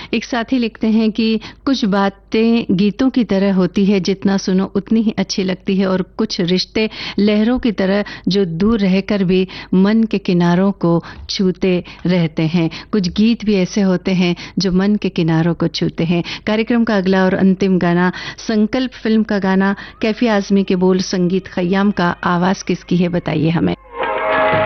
एक साथी लिखते हैं कि कुछ बातें गीतों की तरह होती है, जितना सुनो उतनी ही अच्छी लगती है, और कुछ रिश्ते लहरों की तरह जो दूर रहकर भी मन के किनारों को छूते रहते हैं। कुछ गीत भी ऐसे होते हैं जो मन के किनारों को छूते हैं। कार्यक्रम का अगला और अंतिम गाना संकल्प फिल्म का गाना, कैफी आजमी के बोल, संगीत खयाम का, आवाज किसकी है बताइए हमें।